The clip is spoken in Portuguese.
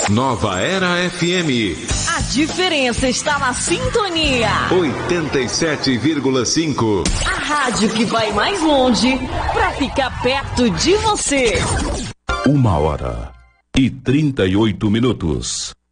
Nova Era FM. A diferença está na sintonia. 87,5. A rádio que vai mais longe para ficar perto de você. 1h38.